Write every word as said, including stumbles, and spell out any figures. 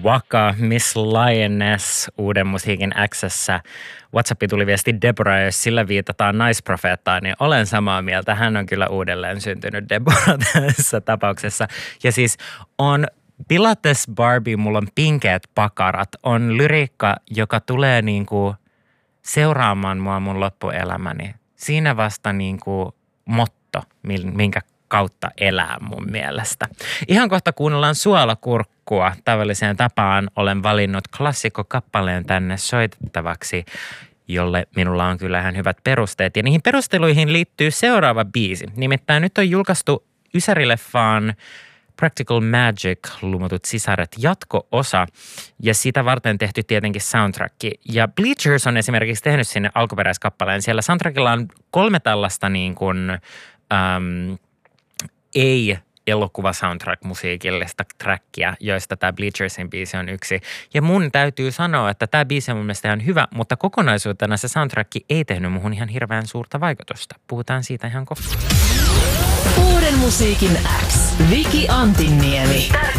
Waka, Miss Lioness, Uuden musiikin X:ssä. WhatsAppi tuli viesti Deborah, jos sillä viitataan naisprofeettaan, niin olen samaa mieltä. Hän on kyllä uudelleen syntynyt Deborah tässä tapauksessa. Ja siis on Pilates Barbie, mulla on pinkeät pakarat, on lyriikka, joka tulee niinku seuraamaan mua mun loppuelämäni. Siinä vasta niinku motto, minkä kautta elää mun mielestä. Ihan kohta kuunnellaan suolakurkkua. Tavalliseen tapaan olen valinnut klassikkokappaleen tänne soitettavaksi, jolle minulla on kyllä ihan hyvät perusteet. Ja niihin perusteluihin liittyy seuraava biisi. Nimittäin nyt on julkaistu Ysäri-leffaan Practical Magic, Lumotut sisaret, jatko-osa ja sitä varten tehty tietenkin soundtrack. Ja Bleachers on esimerkiksi tehnyt sinne alkuperäiskappaleen. Siellä soundtrackilla on kolme tällaista niin kuin, äm, ei elokuva-soundtrack-musiikillista trackia, joista tämä Bleachersin biisi on yksi. Ja mun täytyy sanoa, että tämä biisi on mun mielestä ihan hyvä, mutta kokonaisuutena se soundtrack ei tehnyt muhun ihan hirveän suurta vaikutusta. Puhutaan siitä ihan kohta. Uuden musiikin X. Viki Antinniemi.